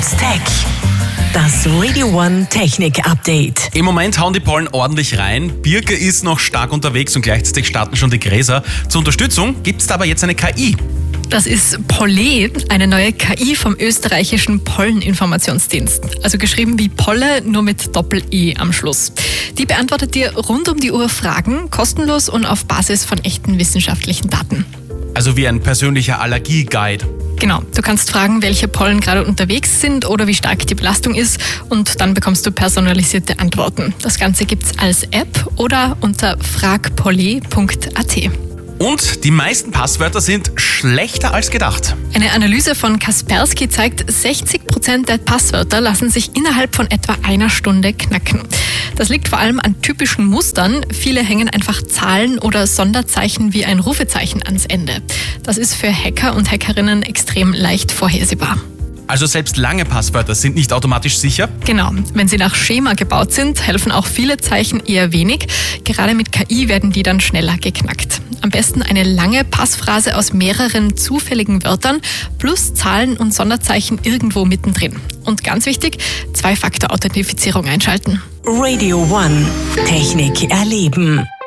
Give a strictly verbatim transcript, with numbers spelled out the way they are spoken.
What's Tech? Das Radio One Technik Update. Im Moment hauen die Pollen ordentlich rein. Birke ist noch stark unterwegs und gleichzeitig starten schon die Gräser. Zur Unterstützung gibt es aber jetzt eine K I. Das ist Pollet, eine neue K I vom österreichischen Polleninformationsdienst. Also geschrieben wie Polle, nur mit Doppel-E am Schluss. Die beantwortet dir rund um die Uhr Fragen, kostenlos und auf Basis von echten wissenschaftlichen Daten. Also wie ein persönlicher Allergie-Guide. Genau, du kannst fragen, welche Pollen gerade unterwegs sind oder wie stark die Belastung ist und dann bekommst du personalisierte Antworten. Das Ganze gibt's als App oder unter frag pollet punkt a t. Und die meisten Passwörter sind schlechter als gedacht. Eine Analyse von Kaspersky zeigt, sechzig Prozent der Passwörter lassen sich innerhalb von etwa einer Stunde knacken. Das liegt vor allem an typischen Mustern. Viele hängen einfach Zahlen oder Sonderzeichen wie ein Rufezeichen ans Ende. Das ist für Hacker und Hackerinnen extrem leicht vorhersehbar. Also selbst lange Passwörter sind nicht automatisch sicher? Genau. Wenn sie nach Schema gebaut sind, helfen auch viele Zeichen eher wenig. Gerade mit K I werden die dann schneller geknackt. Am besten eine lange Passphrase aus mehreren zufälligen Wörtern plus Zahlen und Sonderzeichen irgendwo mittendrin. Und ganz wichtig, Zwei-Faktor-Authentifizierung einschalten. Radio One Technik erleben.